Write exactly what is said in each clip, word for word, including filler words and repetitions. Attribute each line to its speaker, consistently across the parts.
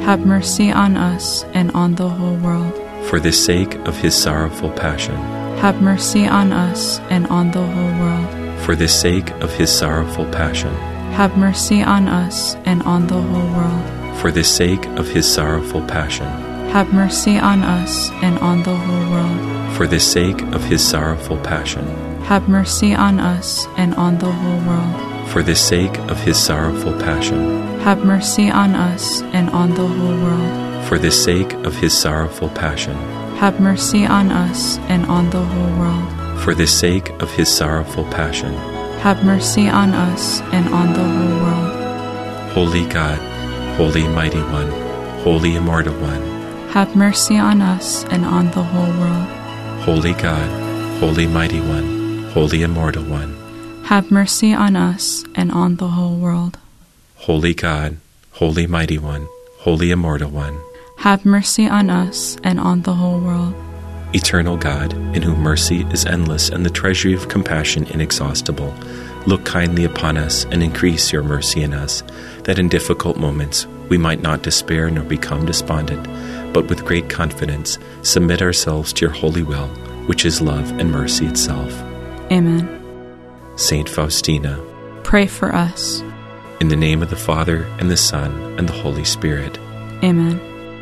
Speaker 1: have mercy on us and on the whole world.
Speaker 2: For the sake of his sorrowful passion,
Speaker 1: have mercy on us and on the whole world.
Speaker 2: For the sake of his sorrowful passion,
Speaker 1: have mercy on us and on the whole world.
Speaker 2: For the sake of his sorrowful passion,
Speaker 1: have mercy on us and on the whole world.
Speaker 2: For the sake of his sorrowful passion,
Speaker 1: have mercy on us and on the whole world.
Speaker 2: For the sake of his sorrowful passion,
Speaker 1: have mercy on us and on the whole world.
Speaker 2: For the sake of his sorrowful passion,
Speaker 1: have mercy on us and on the whole world.
Speaker 2: For the sake of his sorrowful passion,
Speaker 1: have mercy on us and on the whole world.
Speaker 2: Holy God, Holy Mighty One, Holy Immortal One,
Speaker 1: have mercy on us and on the whole world.
Speaker 2: Holy God, Holy Mighty One, Holy Immortal One,
Speaker 1: have mercy on us and on the whole world.
Speaker 2: Holy God, Holy Mighty One, Holy Immortal One,
Speaker 1: have mercy on us and on the whole world.
Speaker 2: Eternal God, in whom mercy is endless and the treasury of compassion inexhaustible, look kindly upon us and increase your mercy in us, that in difficult moments we might not despair nor become despondent, but with great confidence submit ourselves to your holy will, which is love and mercy itself.
Speaker 1: Amen.
Speaker 2: Saint Faustina,
Speaker 1: pray for us.
Speaker 2: In the name of the Father, and the Son, and the Holy Spirit.
Speaker 1: Amen.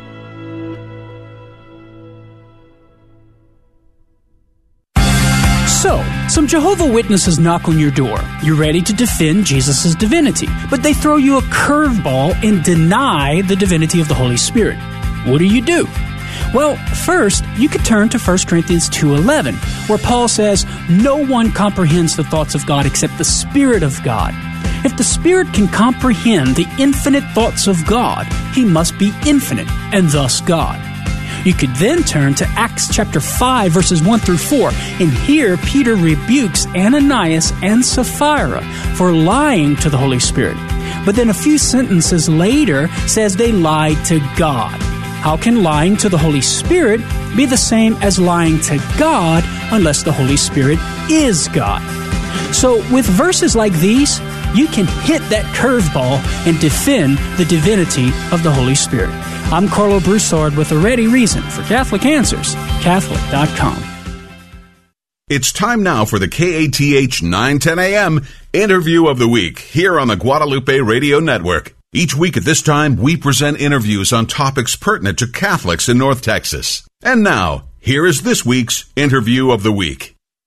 Speaker 3: So, some Jehovah's Witnesses knock on your door. You're ready to defend Jesus' divinity, but they throw you a curveball and deny the divinity of the Holy Spirit. What do you do? Well, first, you could turn to First Corinthians two eleven, where Paul says, "No one comprehends the thoughts of God except the Spirit of God." If the Spirit can comprehend the infinite thoughts of God, he must be infinite, and thus God. You could then turn to Acts chapter five, verses one through four, and here Peter rebukes Ananias and Sapphira for lying to the Holy Spirit. But then a few sentences later says they lied to God. How can lying to the Holy Spirit be the same as lying to God unless the Holy Spirit is God? So with verses like these, you can hit that curveball and defend the divinity of the Holy Spirit. I'm Carlo Broussard with a ready reason for Catholic Answers, Catholic dot com.
Speaker 4: It's time now for the K A T H nine ten a.m. Interview of the Week here on the Guadalupe Radio Network. Each week at this time, we present interviews on topics pertinent to Catholics in North Texas. And now, here is this week's Interview of the Week.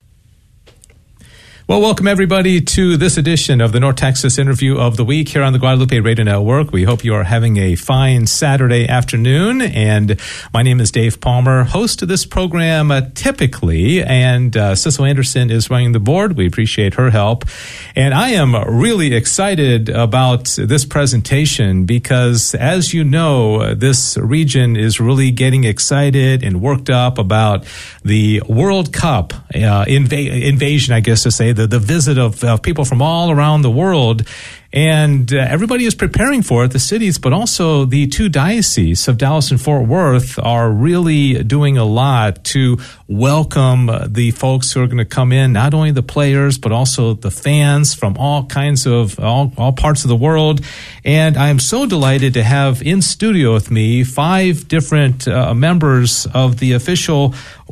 Speaker 5: Well, welcome everybody to this edition of the North Texas Interview of the Week here on the Guadalupe Radio Network. We hope you are having a fine Saturday afternoon, and my name is Dave Palmer, host of this program uh, typically, and uh, Cecil Anderson is running the board. We appreciate her help, and I am really excited about this presentation because, as you know, this region is really getting excited and worked up about the World Cup uh, inv- invasion, I guess to say, The, the visit of uh, people from all around the world. And uh, everybody is preparing for it, the cities, but also the two dioceses of Dallas and Fort Worth are really doing a lot to welcome the folks who are going to come in, not only the players, but also the fans from all kinds of, all, all parts of the world. And I'm so delighted to have in studio with me five different uh, members of the official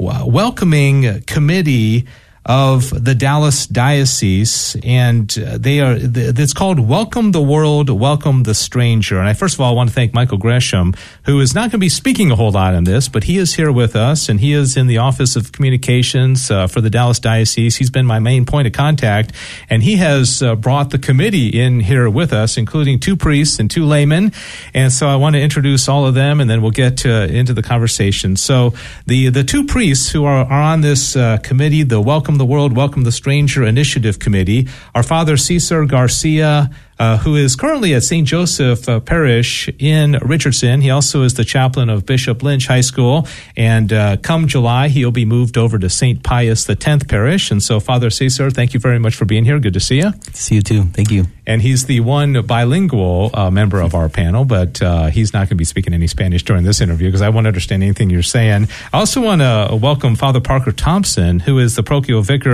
Speaker 5: welcoming committee of the Dallas Diocese, and they are, it's called Welcome the World, Welcome the Stranger. And I first of all want to thank Michael Gresham, who is not going to be speaking a whole lot on this, but he is here with us, and he is in the Office of Communications uh, for the Dallas Diocese. He's been my main point of contact, and he has uh, brought the committee in here with us, including two priests and two laymen. And so I want to introduce all of them, and then we'll get to, into the conversation. So the, the two priests who are, are on this uh, committee, the Welcome the World, Welcome the Stranger Initiative Committee, are Father Cesar Garcia, uh, who is currently at Saint Joseph uh, Parish in Richardson. He also is the chaplain of Bishop Lynch High School, and uh, come July, he'll be moved over to Saint Pius the tenth Parish. And so, Father Cesar, thank you very much for being here. Good to see you.
Speaker 6: Good to see you too. Thank you.
Speaker 5: And he's the one bilingual uh, member of our panel, but uh, he's not going to be speaking any Spanish during this interview because I won't understand anything you're saying. I also want to welcome Father Parker Thompson, who is the parochial vicar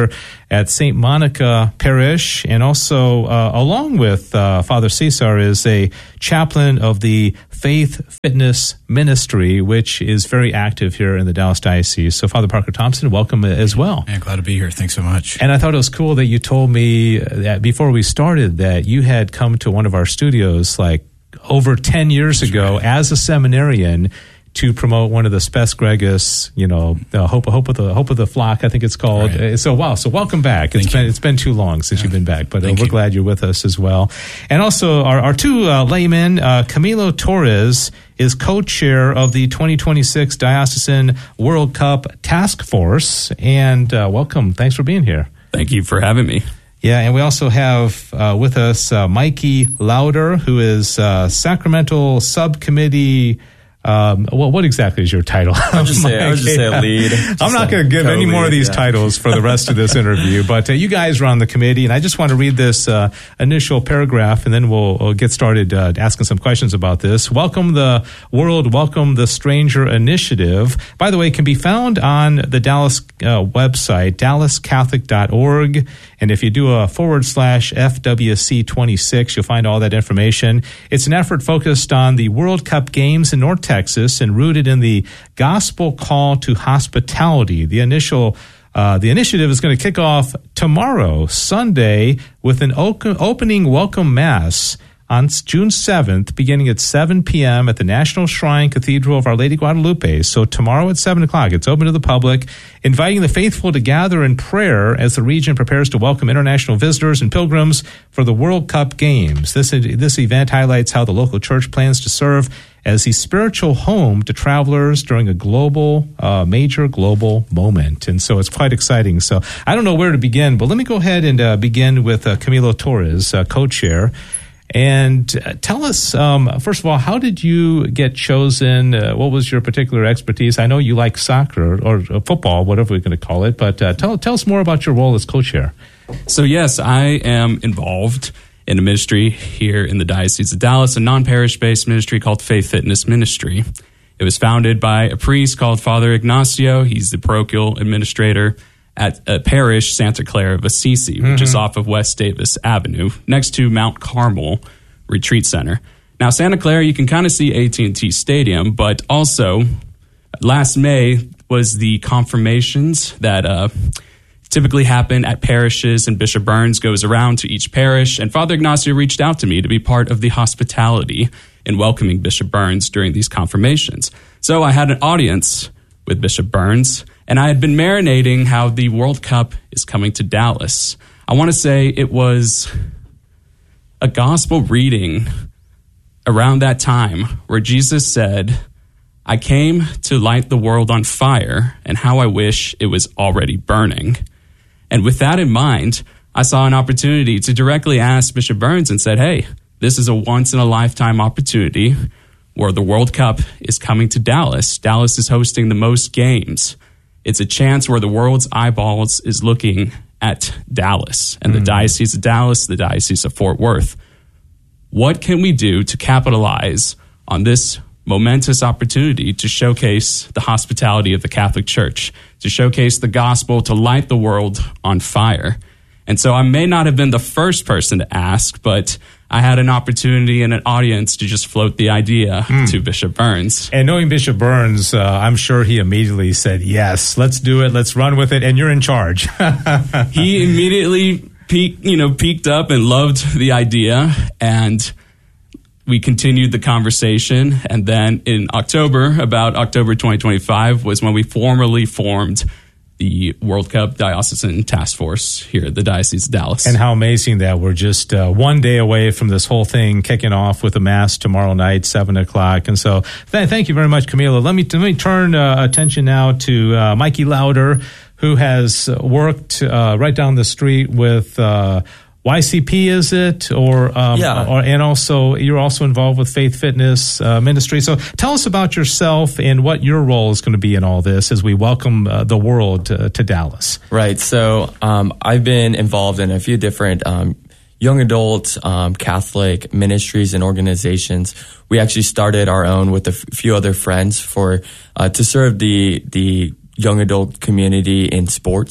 Speaker 5: at Saint Monica Parish, and also uh, along with uh, Father Cesar is a chaplain of the Faith Fitness Ministry, which is very active here in the Dallas Diocese. So Father Parker Thompson, welcome as well.
Speaker 6: Yeah, glad to be here. Thanks so much.
Speaker 5: And I thought it was cool that you told me that before we started that you had come to one of our studios like over ten years
Speaker 6: That's
Speaker 5: ago
Speaker 6: right.
Speaker 5: as a seminarian to promote one of the Spes Gregis, you know, the hope, hope of the hope of the flock, I think it's called.
Speaker 6: Right.
Speaker 5: So wow, so welcome back. It's
Speaker 6: Thank
Speaker 5: been
Speaker 6: you.
Speaker 5: it's been too long since
Speaker 6: Yeah.
Speaker 5: you've been back, but uh,
Speaker 6: Thank
Speaker 5: we're
Speaker 6: you.
Speaker 5: glad you're with us as well. And also our, our two uh, laymen, uh, Camilo Torres is co-chair of the twenty twenty-six Diocesan World Cup Task Force, and uh, welcome. Thanks for being here.
Speaker 7: Thank you for having me.
Speaker 5: Yeah, and we also have uh, with us uh, Mikey Lauder, who is uh, Sacramental Subcommittee. Um, well, what exactly is your title?
Speaker 7: I would just say, I would just say a lead.
Speaker 5: I'm not going to give any more of these
Speaker 7: yeah.
Speaker 5: titles for the rest of this interview, but uh, you guys are on the committee, and I just want to read this uh, initial paragraph, and then we'll, we'll get started uh, asking some questions about this. Welcome the World, Welcome the Stranger Initiative. By the way, it can be found on the Dallas uh, website, dallas catholic dot org, and if you do a forward slash F W C twenty-six, you'll find all that information. It's an effort focused on the World Cup Games in North Texas and rooted in the gospel call to hospitality. The initial uh, the initiative is going to kick off tomorrow, Sunday, with an o- opening welcome mass on June seventh, beginning at seven p.m. at the National Shrine Cathedral of Our Lady Guadalupe. So tomorrow at seven o'clock, it's open to the public, inviting the faithful to gather in prayer as the region prepares to welcome international visitors and pilgrims for the World Cup Games. This, this event highlights how the local church plans to serve as the spiritual home to travelers during a global, uh, major global moment. And so it's quite exciting. So I don't know where to begin, but let me go ahead and uh, begin with uh, Camilo Torres, uh, co-chair. And uh, tell us, um, first of all, how did you get chosen? Uh, what was your particular expertise? I know you like soccer or, or football, whatever we're going to call it, but uh, tell, tell us more about your role as co-chair.
Speaker 7: So yes, I am involved in a ministry here in the Diocese of Dallas, a non-parish-based ministry called Faith Fitness Ministry. It was founded by a priest called Father Ignacio. He's the parochial administrator at a parish, Santa Clara of Assisi, which mm-hmm. is off of West Davis Avenue, next to Mount Carmel Retreat Center. Now, Santa Clara, you can kind of see A T and T Stadium, but also last May was the confirmations that uh, typically happen at parishes, and Bishop Burns goes around to each parish, and Father Ignacio reached out to me to be part of the hospitality in welcoming Bishop Burns during these confirmations. So I had an audience with Bishop Burns, and I had been marinating how the World Cup is coming to Dallas. I want to say it was a gospel reading around that time where Jesus said, "I came to light the world on fire, and how I wish it was already burning." And with that in mind, I saw an opportunity to directly ask Bishop Burns and said, hey, this is a once-in-a-lifetime opportunity where the World Cup is coming to Dallas. Dallas is hosting the most games. It's a chance where the world's eyeballs is looking at Dallas and mm. the Diocese of Dallas, the Diocese of Fort Worth. What can we do to capitalize on this momentous opportunity to showcase the hospitality of the Catholic Church, to showcase the gospel, to light the world on fire? And so I may not have been the first person to ask, but I had an opportunity and an audience to just float the idea mm. to Bishop Burns.
Speaker 5: And knowing Bishop Burns, uh, I'm sure he immediately said, yes, let's do it, let's run with it, and you're in charge.
Speaker 7: He immediately peaked, you know, peaked up and loved the idea, and we continued the conversation. And then in October, about October twenty twenty-five, was when we formally formed the World Cup Diocesan Task Force here at the Diocese of Dallas.
Speaker 5: And how amazing that we're just uh, one day away from this whole thing kicking off with a mass tomorrow night, seven o'clock. And so th- thank you very much, Camilo. Let me, let me turn uh, attention now to uh, Mikey Lauder, who has worked uh, right down the street with uh, Y C P, is it? Or, um,
Speaker 8: yeah.
Speaker 5: or and also you're also involved with Faith Fitness uh, Ministry. So tell us about yourself and what your role is going to be in all this as we welcome uh, the world to, to Dallas.
Speaker 8: Right. So um, I've been involved in a few different um, young adult um, Catholic ministries and organizations. We actually started our own with a f- few other friends for uh, to serve the the young adult community in sports.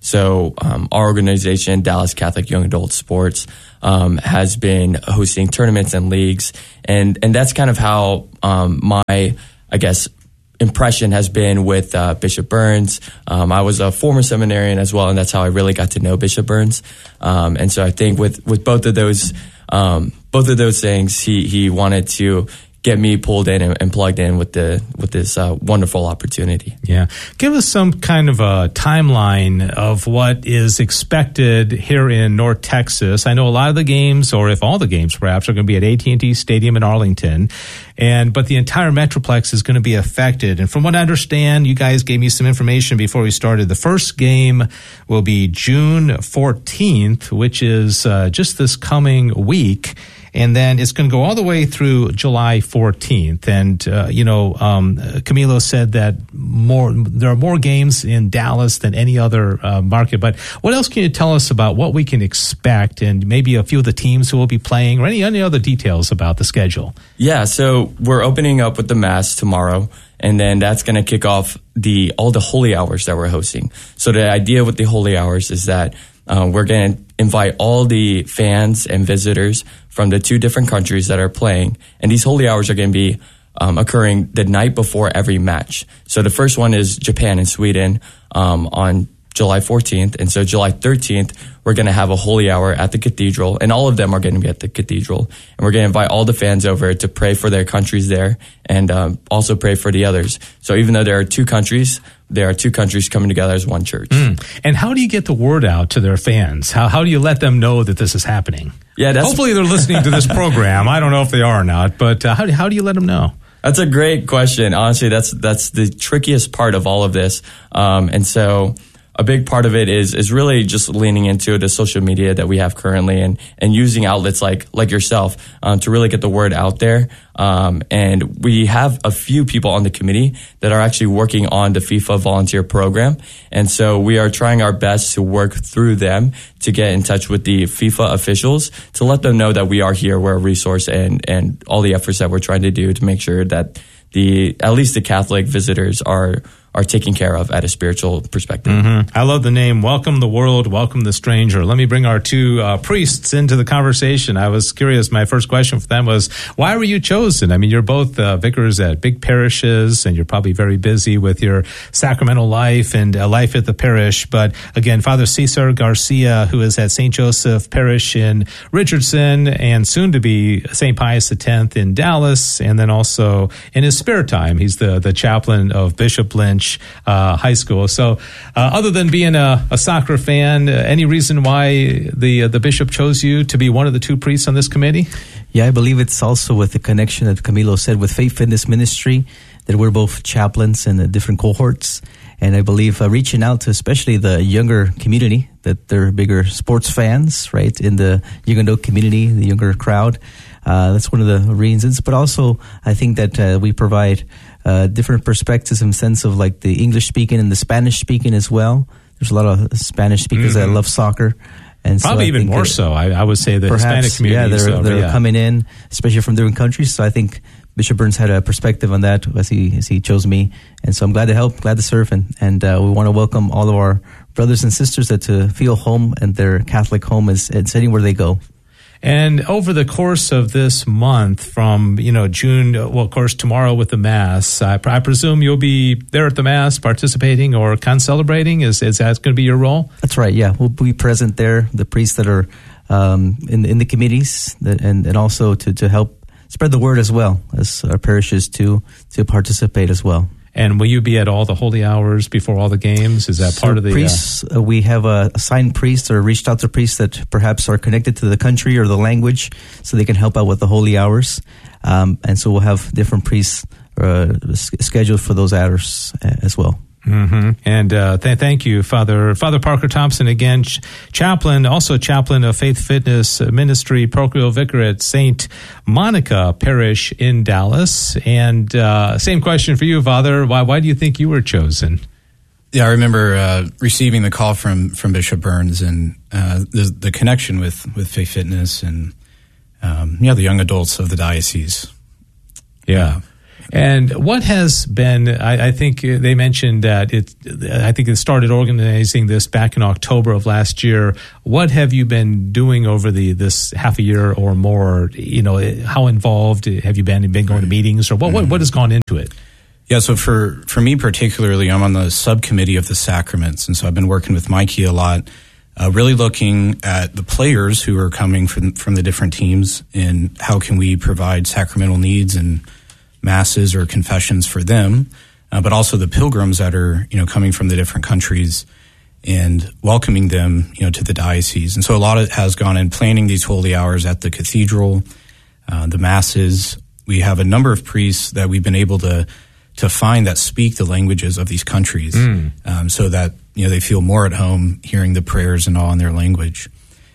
Speaker 8: So um, our organization, Dallas Catholic Young Adult Sports, um, has been hosting tournaments and leagues. And, and that's kind of how um, my, I guess, impression has been with uh, Bishop Burns. Um, I was a former seminarian as well, and that's how I really got to know Bishop Burns. Um, and so I think with, with both of those um, both of those things, he he wanted to get me pulled in and, and plugged in with the with this uh, wonderful opportunity.
Speaker 5: Yeah. Give us some kind of a timeline of what is expected here in North Texas. I know a lot of the games, or if all the games perhaps, are going to be at A T and T Stadium in Arlington, and but the entire Metroplex is going to be affected. And from what I understand, you guys gave me some information before we started. The first game will be June fourteenth, which is uh, just this coming week. And then it's going to go all the way through July fourteenth. And, uh, you know, um, Camilo said that more there are more games in Dallas than any other uh, market. But what else can you tell us about what we can expect and maybe a few of the teams who will be playing, or any, any other details about the schedule?
Speaker 8: Yeah, so we're opening up with the Mass tomorrow. And then that's going to kick off the all the holy hours that we're hosting. So the idea with the holy hours is that uh, we're going to invite all the fans and visitors from the two different countries that are playing. And these holy hours are going to be um, occurring the night before every match. So the first one is Japan and Sweden um, on July fourteenth. And so July thirteenth, we're going to have a holy hour at the cathedral. And all of them are going to be at the cathedral. And we're going to invite all the fans over to pray for their countries there and um, also pray for the others. So even though there are two countries, there are two countries coming together as one church.
Speaker 5: Mm. And how do you get the word out to their fans? How how do you let them know that this is happening?
Speaker 8: Yeah, that's
Speaker 5: hopefully they're listening to this program. I don't know if they are or not, but uh, how, do, how do you let them know?
Speaker 8: That's a great question. Honestly, that's that's the trickiest part of all of this. Um, and so a big part of it is is really just leaning into the social media that we have currently and, and using outlets like like yourself um, to really get the word out there. Um, and we have a few people on the committee that are actually working on the FIFA volunteer program. And so we are trying our best to work through them to get in touch with the FIFA officials to let them know that we are here, we're a resource, and, and all the efforts that we're trying to do to make sure that the at least the Catholic visitors are are taken care of at a spiritual perspective.
Speaker 5: Mm-hmm. I love the name, Welcome the World, Welcome the Stranger. Let me bring our two uh, priests into the conversation. I was curious, my first question for them was, why were you chosen? I mean, you're both uh, vicars at big parishes, and you're probably very busy with your sacramental life and uh, life at the parish. But again, Father Cesar Garcia, who is at Saint Joseph Parish in Richardson, and soon to be Saint Pius X in Dallas, and then also in his spare time, he's the, the chaplain of Bishop Lynch Uh, high school. So uh, other than being a, a soccer fan, uh, any reason why the uh, the bishop chose you to be one of the two priests on this committee?
Speaker 6: Yeah, I believe it's also with the connection that Camilo said with Faith Fitness Ministry, that we're both chaplains in the different cohorts. And I believe uh, reaching out to especially the younger community, that they're bigger sports fans, right, in the young adult community, the younger crowd. Uh, that's one of the reasons. But also, I think that uh, we provide uh, different perspectives in the sense of like the English speaking and the Spanish speaking as well. There's a lot of Spanish speakers mm-hmm. that love soccer. And
Speaker 5: Probably
Speaker 6: so
Speaker 5: even more so. I, I would say the
Speaker 6: perhaps,
Speaker 5: Hispanic community.
Speaker 6: Yeah, they're,
Speaker 5: so,
Speaker 6: they're
Speaker 5: yeah.
Speaker 6: coming in, especially from different countries. So I think Bishop Burns had a perspective on that as he as he chose me. And so I'm glad to help, glad to serve. And, and uh, we want to welcome all of our brothers and sisters that to feel home and their Catholic home is it's anywhere they go.
Speaker 5: And over the course of this month, from, you know, June, well, of course, tomorrow with the Mass, I, I presume you'll be there at the Mass participating or concelebrating. Is, is that going to be your role?
Speaker 6: That's right, yeah. We'll be present there, the priests that are um, in, in the committees, that, and, and also to, to help spread the word as well as our parishes to, to participate as well.
Speaker 5: And will you be at all the holy hours before all the games? Is that
Speaker 6: so
Speaker 5: part of the
Speaker 6: priests? Uh, we have uh, assigned priests or reached out to priests that perhaps are connected to the country or the language, so they can help out with the holy hours. Um, and so we'll have different priests uh, scheduled for those hours as well.
Speaker 5: Mm-hmm. And uh, th- thank you, Father Father Parker Thompson, again, ch- chaplain, also chaplain of Faith Fitness Ministry, parochial vicar at Saint Monica Parish in Dallas. And uh, same question for you, Father. Why why do you think you were chosen?
Speaker 9: Yeah, I remember uh, receiving the call from, from Bishop Burns and uh, the, the connection with, with Faith Fitness and um, yeah, the young adults of the diocese.
Speaker 5: Yeah. And what has been, I, I think they mentioned that it, I think it started organizing this back in October of last year. What have you been doing over the this half a year or more? You know, how involved have you been? Been going to meetings, or what, mm-hmm. what, what has gone into it?
Speaker 9: Yeah, so for, for me particularly, I'm on the subcommittee of the sacraments, and so I've been working with Mikey a lot, uh, really looking at the players who are coming from from the different teams and how can we provide sacramental needs and masses or confessions for them, uh, but also the pilgrims that are, you know, coming from the different countries and welcoming them, you know, to the diocese. And so a lot of it has gone in planning these holy hours at the cathedral, uh, the masses. We have a number of priests that we've been able to to find that speak the languages of these countries, mm. um, so that, you know, they feel more at home hearing the prayers and all in their language.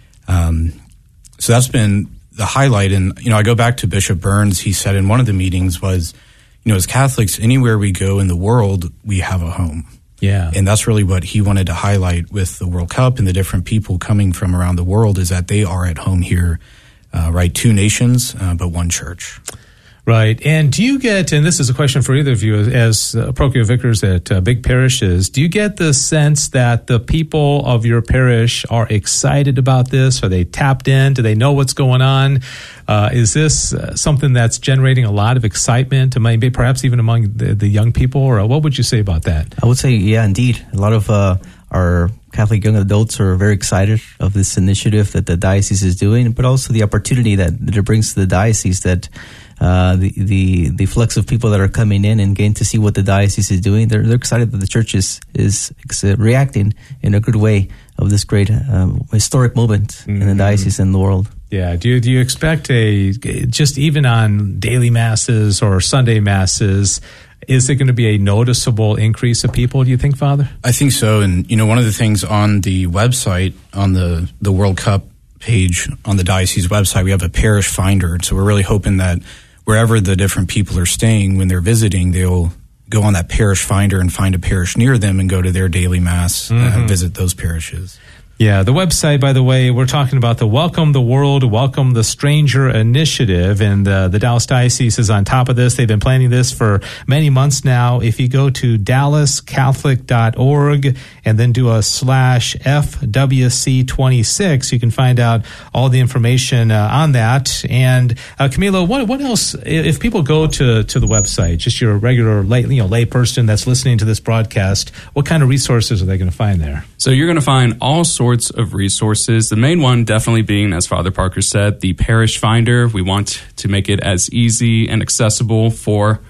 Speaker 9: Um, so that's been the highlight. And, you know, I go back to Bishop Burns. He said in one of the meetings was, you know, as Catholics, anywhere we go in the world, we have a home.
Speaker 5: Yeah.
Speaker 9: And that's really what he wanted to highlight with the World Cup and the different people coming from around the world, is that they are at home here, uh, right? Two nations, uh, but one church.
Speaker 5: Right. And do you get, and this is a question for either of you, as uh, parochial vicars at uh, big parishes, do you get the sense that the people of your parish are excited about this? Are they tapped in? Do they know what's going on? Uh, is this uh, something that's generating a lot of excitement, maybe perhaps even among the, the young people? Or what would you say about that?
Speaker 6: I would say, yeah, indeed. A lot of uh, our Catholic young adults are very excited of this initiative that the diocese is doing, but also the opportunity that, that it brings to the diocese, that Uh, the, the the flux of people that are coming in and getting to see what the diocese is doing. They're, they're excited that the church is, is uh, reacting in a good way of this great um, historic moment mm-hmm. in the diocese and the world.
Speaker 5: Yeah. Do you, do you expect a, just even on daily masses or Sunday masses, is there going to be a noticeable increase of people, do you think, Father?
Speaker 9: I think so. And, you know, one of the things on the website, on the, the World Cup page on the diocese website, we have a parish finder. So we're really hoping that wherever the different people are staying, when they're visiting, they'll go on that parish finder and find a parish near them and go to their daily mass, mm-hmm. uh, visit those parishes.
Speaker 5: Yeah, the website, by the way, we're talking about the Welcome the World, Welcome the Stranger initiative, and uh, the Dallas Diocese is on top of this. They've been planning this for many months now. If you go to dallas catholic dot org and then do a slash F W C twenty-six, you can find out all the information uh, on that. And uh, Camilo, what what else? If people go to, to the website, just your regular lay, you know, lay person that's listening to this broadcast, what kind of resources are they going to find there?
Speaker 7: So you're going to find all sorts of resources. The main one definitely being, as Father Parker said, the Parish Finder. We want to make it as easy and accessible for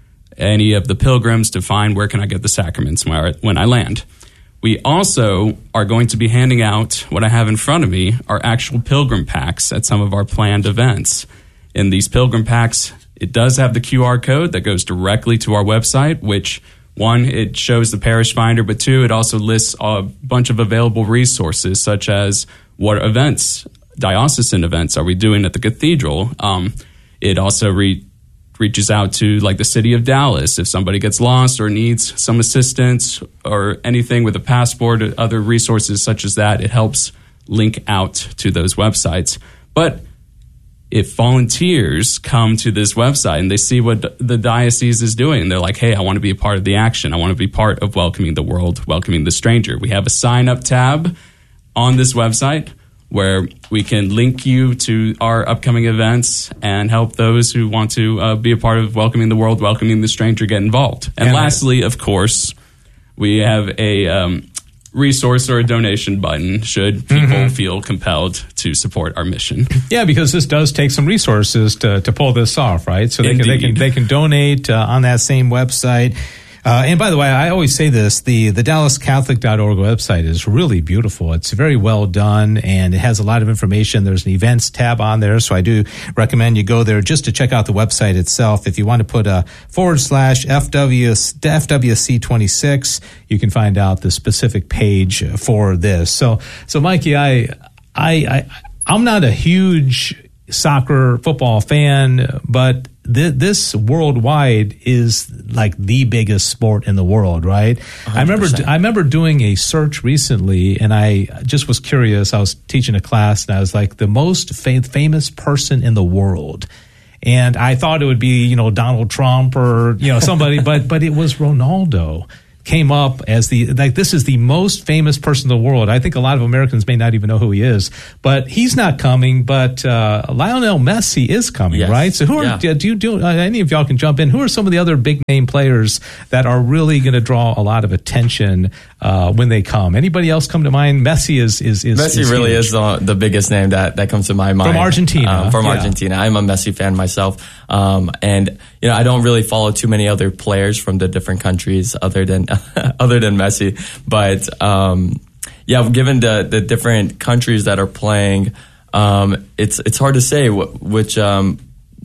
Speaker 7: any of the pilgrims to find where can I get the sacraments when I land. We also are going to be handing out, what I have in front of me, are actual pilgrim packs at some of our planned events. In these pilgrim packs, it does have the Q R code that goes directly to our website, which one, it shows the parish finder, but two, it also lists a bunch of available resources, such as what events, diocesan events, are we doing at the cathedral. Um, it also re- reaches out to, like, the city of Dallas. If somebody gets lost or needs some assistance or anything with a passport or other resources such as that, it helps link out to those websites. But if volunteers come to this website and they see what the diocese is doing, they're like, hey, I want to be a part of the action. I want to be part of welcoming the world, welcoming the stranger. We have a sign-up tab on this website where we can link you to our upcoming events and help those who want to uh, be a part of welcoming the world, welcoming the stranger, get involved. And, and lastly, of course, we have a um, resource or a donation button should people mm-hmm. feel compelled to support our mission.
Speaker 5: Yeah, because this does take some resources to, to pull this off, right? So they can, they can they can donate uh, on that same website. Uh, and by the way, I always say this, the, the dallas catholic dot org website is really beautiful. It's very well done, and it has a lot of information. There's an events tab on there, so I do recommend you go there just to check out the website itself. If you want to put a forward slash F W C twenty-six, you can find out the specific page for this. So, so Mikey, I, I, I, I'm not a huge soccer football fan, but th- this worldwide is like the biggest sport in the world, right? one hundred percent. I remember I remember doing a search recently, and I just was curious. I was teaching a class, and I was like, the most fam- famous person in the world. and I thought it would be, you know, Donald Trump or, you know, somebody, but but it was Ronaldo. Came up as the, like, this is the most famous person in the world. I think a lot of Americans may not even know who he is, but he's not coming. But uh, Lionel Messi is coming,
Speaker 8: yes.
Speaker 5: right? So who are,
Speaker 8: yeah.
Speaker 5: do you do, uh, any of y'all can jump in. Who are some of the other big name players that are really going to draw a lot of attention uh, when they come? Anybody else come to mind? Messi is, is, is
Speaker 8: Messi
Speaker 5: is
Speaker 8: really
Speaker 5: huge.
Speaker 8: is the, the biggest name that, that comes to my mind.
Speaker 5: From Argentina.
Speaker 8: Um, from
Speaker 5: yeah.
Speaker 8: Argentina. I'm a Messi fan myself. Um, and, you know, I don't really follow too many other players from the different countries other than, other than Messi. But, um, yeah, given the, the different countries that are playing, um, it's, it's hard to say wh- which, um,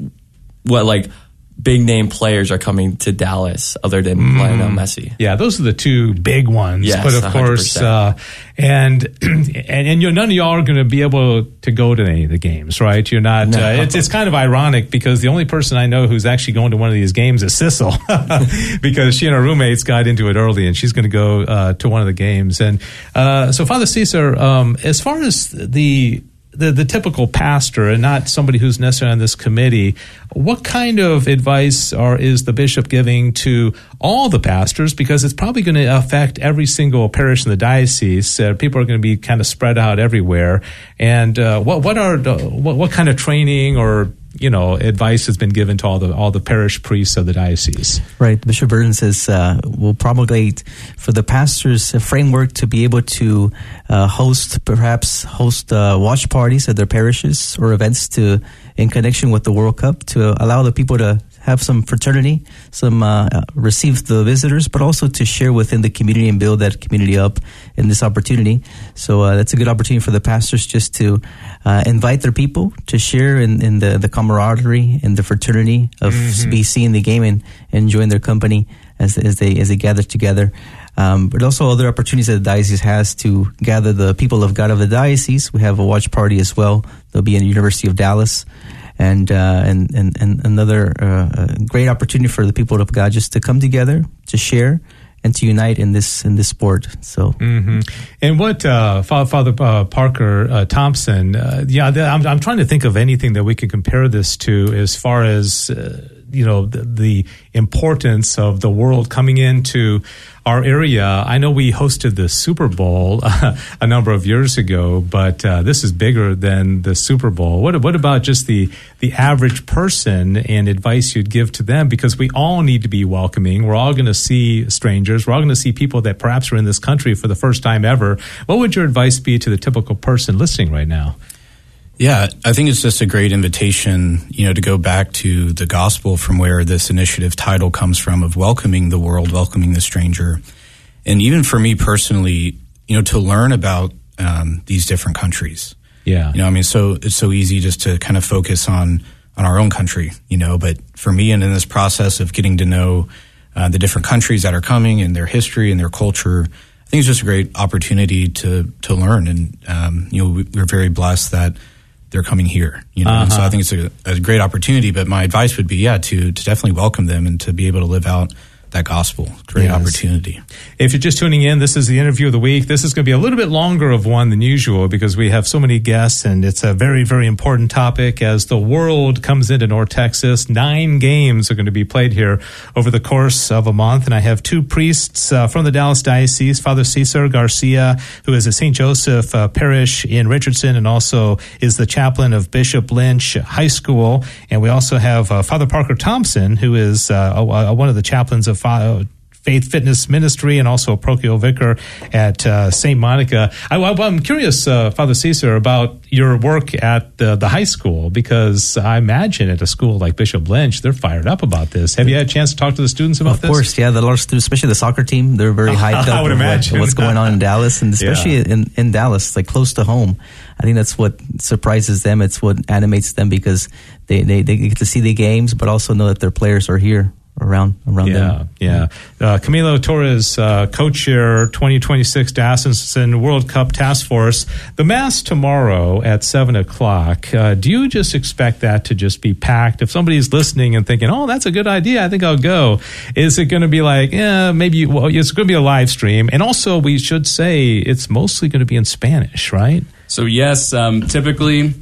Speaker 8: what like big name players are coming to Dallas other than mm. Lionel Messi.
Speaker 5: Yeah, those are the two big ones.
Speaker 8: Yes,
Speaker 5: but of course, uh, and and and you're, none of y'all are going to be able to go to any of the games, right? You're not.
Speaker 8: No.
Speaker 5: Uh, it's it's kind of ironic because the only person I know who's actually going to one of these games is Sissel, because she and her roommates got into it early, and she's going to go uh, to one of the games. And uh, so, Father Cesar, um, as far as the The, the typical pastor and not somebody who's necessarily on this committee, what kind of advice or is the bishop giving to all the pastors? Because it's probably going to affect every single parish in the diocese. Uh, people are going to be kind of spread out everywhere. And uh, what what are the, what, what kind of training or you know advice has been given to all the all the parish priests of the diocese?
Speaker 6: Right. Bishop Burton says uh, we'll promulgate for the pastors a framework to be able to uh, host, perhaps host uh, watch parties at their parishes or events to in connection with the World Cup to allow the people to have some fraternity, some uh, receive the visitors, but also to share within the community and build that community up in this opportunity. So uh, that's a good opportunity for the pastors just to uh, invite their people to share in, in the, the camaraderie and the fraternity of mm-hmm. be seeing the game and, and enjoying their company as as they as they gather together. Um, but also other opportunities that the diocese has to gather the people of God of the diocese. We have a watch party as well. They'll be in the University of Dallas. And, uh, and, and, and another, uh, great opportunity for the people of God just to come together, to share, and to unite in this, in this sport. So,
Speaker 5: mm-hmm. And what, uh, Father, uh, Parker, uh, Thompson, uh, yeah, I'm, I'm trying to think of anything that we can compare this to as far as, uh, you know, the, the importance of the world coming into our area. I know we hosted the Super Bowl uh, a number of years ago, but uh, this is bigger than the Super Bowl. What what about just the the average person and advice you'd give to them? Because we all need to be welcoming. We're all going to see strangers. We're all going to see people that perhaps are in this country for the first time ever. What would your advice be to the typical person listening right now?
Speaker 9: Yeah, I think it's just a great invitation, you know, to go back to the gospel from where this initiative title comes from, of welcoming the world, welcoming the stranger. And even for me personally, you know, to learn about um, these different countries.
Speaker 5: Yeah.
Speaker 9: You know, I mean, so it's so easy just to kind of focus on, on our own country, you know, but for me and in this process of getting to know uh, the different countries that are coming and their history and their culture, I think it's just a great opportunity to, to learn. And, um, you know, we're very blessed that they're coming here, you know, uh-huh. and so I think it's a, a great opportunity, but my advice would be, yeah, to, to definitely welcome them and to be able to live out that gospel. Great yes. opportunity.
Speaker 5: If you're just tuning in, this is the interview of the week. This is going to be a little bit longer of one than usual because we have so many guests, and it's a very, very important topic as the world comes into North Texas. Nine games are going to be played here over the course of a month, and I have two priests uh, from the Dallas Diocese, Father Cesar Garcia, who is a Saint Joseph uh, Parish in Richardson and also is the chaplain of Bishop Lynch High School, and we also have uh, Father Parker Thompson, who is uh, a, a, one of the chaplains of Faith Fitness Ministry and also a parochial vicar at uh, Saint Monica. I, I'm curious, uh, Father Cesar, about your work at the, the high school, because I imagine at a school like Bishop Lynch, they're fired up about this. Have you had a chance to talk to the students about
Speaker 6: of
Speaker 5: this?
Speaker 6: Of course, yeah. The large students, especially the soccer team, they're very hyped up
Speaker 5: I would
Speaker 6: with
Speaker 5: imagine.
Speaker 6: What, what's going on in Dallas, and especially yeah. in, in Dallas, like close to home. I think that's what surprises them. It's what animates them because they, they, they get to see the games, but also know that their players are here. Around, around
Speaker 5: yeah,
Speaker 6: them.
Speaker 5: Yeah, uh, Camilo Torres, uh, co-chair twenty twenty-six Diocesan World Cup Task Force. The Mass tomorrow at seven o'clock. Uh, do you just expect that to just be packed? If somebody's listening and thinking, oh, that's a good idea, I think I'll go. Is it going to be like, yeah, maybe, well, it's going to be a live stream. And also, we should say it's mostly going to be in Spanish, right?
Speaker 7: So, yes, um, typically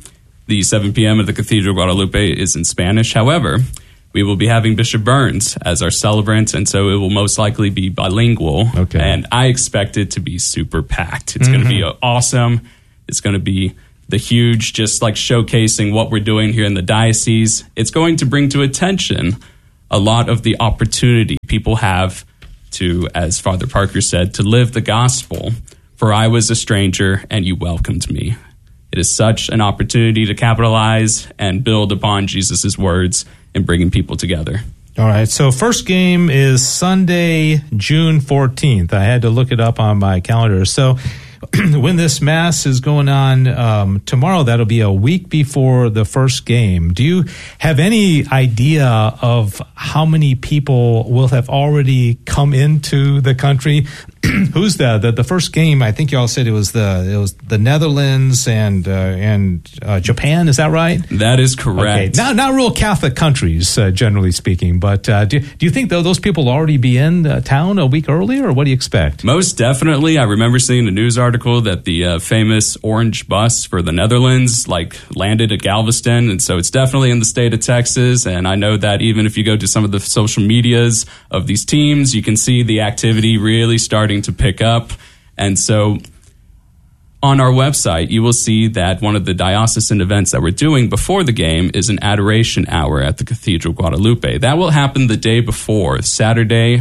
Speaker 7: the seven p.m. at the Cathedral Guadalupe is in Spanish. However, we will be having Bishop Burns as our celebrant, and so it will most likely be bilingual.
Speaker 5: Okay.
Speaker 7: And I expect it to be super packed. It's
Speaker 5: Mm-hmm.
Speaker 7: going to be awesome. It's going to be the huge, just like showcasing what we're doing here in the diocese. It's going to bring to attention a lot of the opportunity people have to, as Father Parker said, to live the gospel. For I was a stranger and you welcomed me. It is such an opportunity to capitalize and build upon Jesus' words in bringing people together.
Speaker 5: All right, so first game is Sunday, June fourteenth. I had to look it up on my calendar. So when this Mass is going on um, tomorrow, that'll be a week before the first game. Do you have any idea of how many people will have already come into the country? Who's the, the the first game? I think y'all said it was the it was the Netherlands and uh, and uh, Japan. Is that right?
Speaker 7: That is correct.
Speaker 5: Okay. Not not real Catholic countries, uh, generally speaking. But uh, do do you think though those people will already be in uh, town a week earlier, or what do you expect?
Speaker 7: Most definitely. I remember seeing a news article that the uh, famous orange bus for the Netherlands like landed at Galveston, and so it's definitely in the state of Texas. And I know that even if you go to some of the social medias of these teams, you can see the activity really starting to pick up. And so on our website, you will see that one of the diocesan events that we're doing before the game is an adoration hour at the Cathedral Guadalupe. That will happen the day before, Saturday,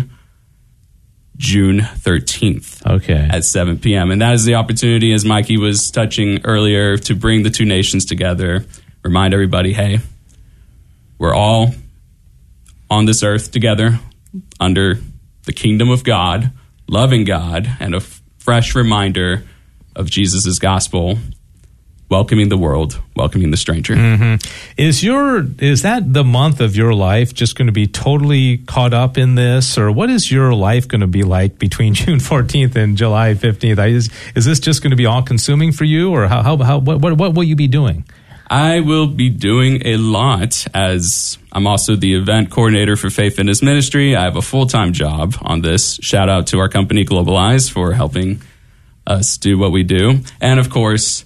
Speaker 7: June thirteenth.
Speaker 5: Okay.
Speaker 7: At seven p.m. And that is the opportunity, as Mikey was touching earlier, to bring the two nations together, remind everybody, hey, we're all on this earth together under the kingdom of God, loving God, and a f- fresh reminder of Jesus' gospel, welcoming the world, welcoming the stranger.
Speaker 5: Mm-hmm. Is your is that the month of your life just going to be totally caught up in this, or what is your life going to be like between June fourteenth and July fifteenth? Is is this just going to be all consuming for you, or how how, how what, what what will you be doing?
Speaker 7: I will be doing a lot, as I'm also the event coordinator for Faith Fitness Ministry. I have a full-time job on this. Shout out to our company, Globalize, for helping us do what we do. And, of course,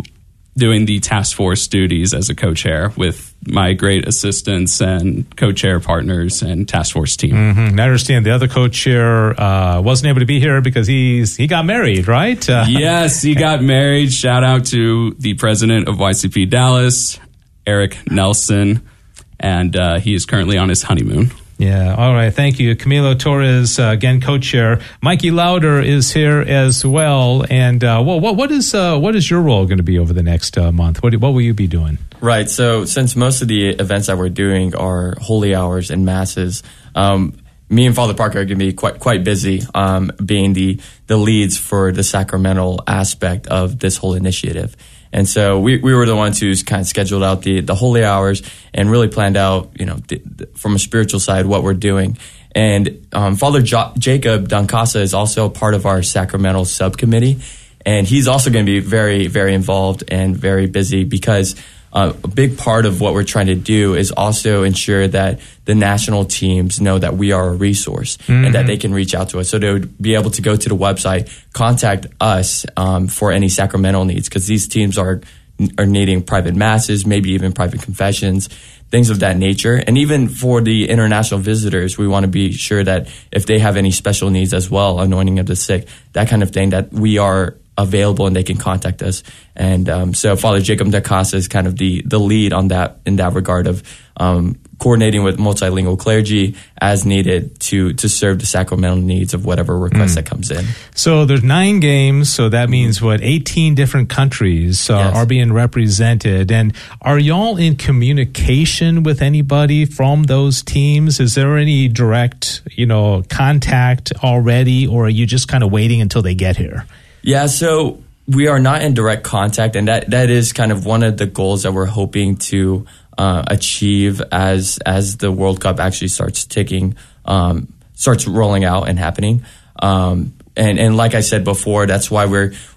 Speaker 7: doing the task force duties as a co-chair with my great assistants and co-chair partners and task force team.
Speaker 5: Mm-hmm. I understand the other co-chair uh, wasn't able to be here because he's he got married, right? Uh,
Speaker 7: yes, he got married. Shout out to the president of Y C P Dallas, Eric Nelson, and uh, he is currently on his honeymoon.
Speaker 5: Yeah. All right. Thank you. Camilo Torres, uh, again, co-chair. Mikey Lauder is here as well. And uh, well, what what is uh, what is your role going to be over the next uh, month? What what will you be doing?
Speaker 8: Right. So since most of the events that we're doing are holy hours and masses, um, me and Father Parker are going to be quite quite busy, um, being the the leads for the sacramental aspect of this whole initiative. And so we, we were the ones who kind of scheduled out the, the holy hours and really planned out, you know, the, the, from a spiritual side, what we're doing. And um, Father jo- Jacob Dancasa is also part of our sacramental subcommittee. And he's also going to be very, very involved and very busy because uh, a big part of what we're trying to do is also ensure that the national teams know that we are a resource mm-hmm. and that they can reach out to us. So they would be able to go to the website, contact us um, for any sacramental needs, because these teams are are needing private masses, maybe even private confessions, things of that nature. And even for the international visitors, we want to be sure that if they have any special needs as well, anointing of the sick, that kind of thing, that we are available and they can contact us. And um, so Father Jacob Dancasa is kind of the the lead on that in that regard of um, coordinating with multilingual clergy as needed to to serve the sacramental needs of whatever request mm. that comes in.
Speaker 5: So there's nine games, so that means what, eighteen different countries uh,
Speaker 8: yes.
Speaker 5: are being represented. And are y'all in communication with anybody from those teams? Is there any direct, you know, contact already, or are you just kind of waiting until they get here?
Speaker 8: Yeah, so we are not in direct contact, and that, that is kind of one of the goals that we're hoping to uh, achieve as as the World Cup actually starts ticking, um, starts rolling out and happening. Um, and and like I said before, that's why we're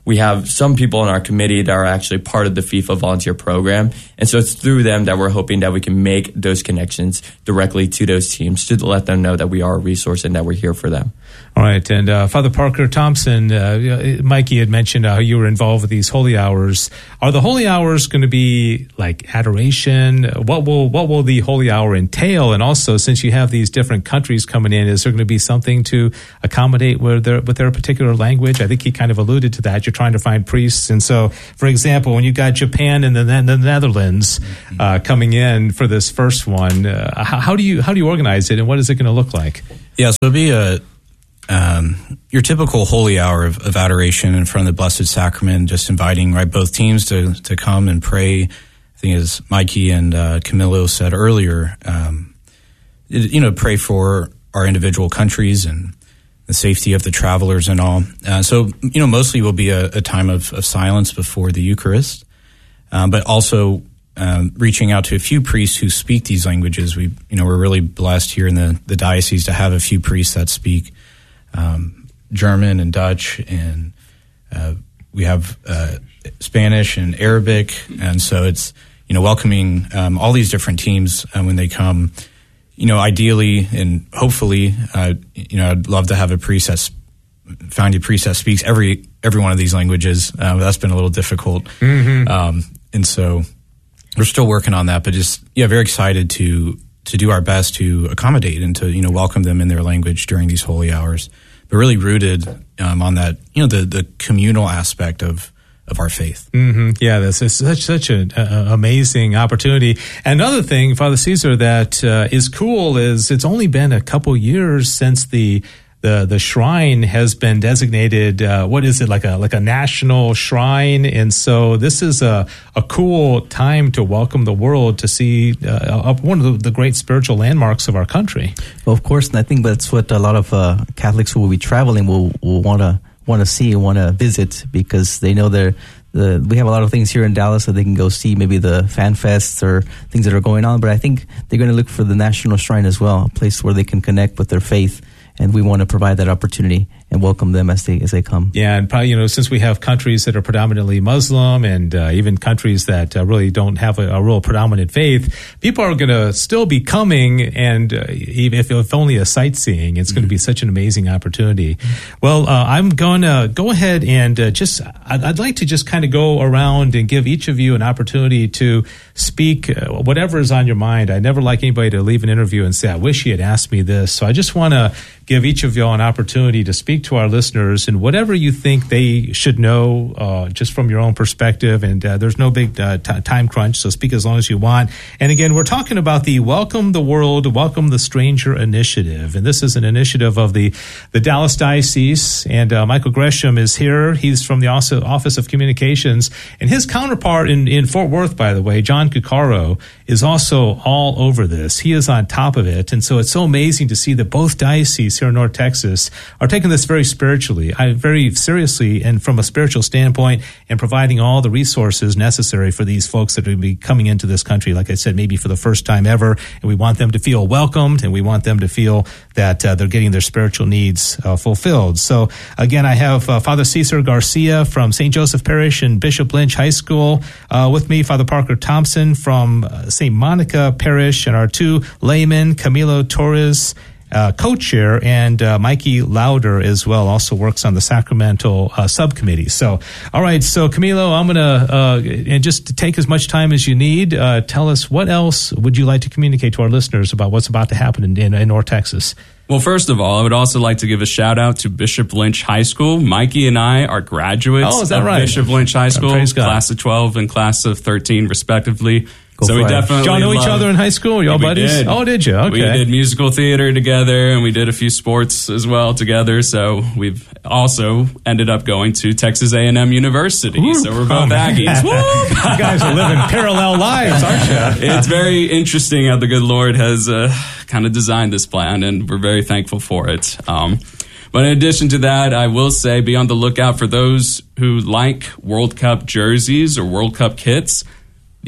Speaker 8: we have some people in our committee that are actually part of the FIFA volunteer program. And so it's through them that we're hoping that we can make those connections directly to those teams to let them know that we are a resource and that we're here for them.
Speaker 5: All right. And uh, Father Parker Thompson, uh, Mikey had mentioned how you were involved with these holy hours. Are the holy hours going to be like adoration? What will what will the holy hour entail? And also, since you have these different countries coming in, is there going to be something to accommodate with their, with their particular language? I think he kind of alluded to that. You're trying to find priests. And so, for example, when you got Japan and the, the Netherlands uh, coming in for this first one, uh, how, how do you how do you organize it, and what is it going to look like?
Speaker 9: Yeah, so it'll be a Um, your typical holy hour of, of adoration in front of the Blessed Sacrament, just inviting right both teams to to come and pray. I think as Mikey and uh, Camilo said earlier, um, you know, pray for our individual countries and the safety of the travelers and all. Uh, so, you know, mostly will be a, a time of, of silence before the Eucharist, um, but also um, reaching out to a few priests who speak these languages. We, you know, we're really blessed here in the, the diocese to have a few priests that speak Um, German and Dutch, and uh, we have uh, Spanish and Arabic, and so it's, you know, welcoming um, all these different teams uh, when they come. You know, ideally and hopefully, uh, you know, I'd love to have a priest that's find a priest that speaks every every one of these languages. Uh, that's been a little difficult, mm-hmm. um, and so we're still working on that. But just yeah, very excited to. to do our best to accommodate and to, you know, welcome them in their language during these holy hours, but really rooted um, on that, you know, the, the communal aspect of, of our faith.
Speaker 5: Mm-hmm. Yeah, this is such such an amazing opportunity. Another thing, Father Cesar, that uh, is cool is it's only been a couple years since the the the shrine has been designated. Uh, what is it, like a like a national shrine? And so this is a a cool time to welcome the world to see uh, one of the, the great spiritual landmarks of our country.
Speaker 6: Well, of course, and I think that's what a lot of uh, Catholics who will be traveling will will want to want to see and want to visit, because they know they're. The, we have a lot of things here in Dallas that they can go see, maybe the fan fests or things that are going on. But I think they're going to look for the National Shrine as well, a place where they can connect with their faith. And we want to provide that opportunity and welcome them as they as they come.
Speaker 5: Yeah, and probably, you know, since we have countries that are predominantly Muslim and uh, even countries that uh, really don't have a, a real predominant faith, people are going to still be coming, and uh, even if, if only a sightseeing, it's mm-hmm. going to be such an amazing opportunity. Mm-hmm. Well, uh, I'm going to go ahead and uh, just, I'd, I'd like to just kind of go around and give each of you an opportunity to speak uh, whatever is on your mind. I never like anybody to leave an interview and say, I wish he had asked me this. So I just want to give each of you an opportunity to speak to our listeners and whatever you think they should know, uh, just from your own perspective. And uh, there's no big uh, t- time crunch, so speak as long as you want. And again, we're talking about the Welcome the World, Welcome the Stranger initiative. And this is an initiative of the, the Dallas Diocese. And uh, Michael Gresham is here. He's from the Office of Communications. And his counterpart in, in Fort Worth, by the way, John Cuccaro, is also all over this. He is on top of it. And so it's so amazing to see that both dioceses here in North Texas are taking this very spiritually, I, very seriously, and from a spiritual standpoint, and providing all the resources necessary for these folks that are going to be coming into this country, like I said, maybe for the first time ever. And we want them to feel welcomed, and we want them to feel that uh, they're getting their spiritual needs uh, fulfilled. So again, I have uh, Father Cesar Garcia from Saint Joseph Parish and Bishop Lynch High School uh, with me, Father Parker Thompson from uh, Saint Monica Parish, and our two laymen, Camilo Torres, Uh, co-chair, and uh, Mikey Lauder as well, also works on the sacramental uh, subcommittee. So, all right, so Camilo, I'm going to, uh, and just to take as much time as you need, uh, tell us what else would you like to communicate to our listeners about what's about to happen in, in, in North Texas?
Speaker 7: Well, first of all, I would also like to give a shout out to Bishop Lynch High School. Mikey and I are graduates
Speaker 5: oh, is that
Speaker 7: of
Speaker 5: right?
Speaker 7: Bishop Lynch High School,
Speaker 5: oh,
Speaker 7: class of twelve and class of thirteen, respectively.
Speaker 6: Go
Speaker 7: so we
Speaker 6: it.
Speaker 7: definitely
Speaker 5: Did y'all know each other in high school? Y'all
Speaker 7: yeah,
Speaker 5: buddies?
Speaker 7: Did.
Speaker 5: Oh, did you? Okay.
Speaker 7: We did musical theater together, and we did a few sports as well together. So we've also ended up going to Texas A and M University. Woo. So we're both oh, Aggies.
Speaker 5: You guys are living parallel lives, aren't you?
Speaker 7: It's very interesting how the good Lord has uh, kind of designed this plan, and we're very thankful for it. Um, But in addition to that, I will say be on the lookout for those who like World Cup jerseys or World Cup kits.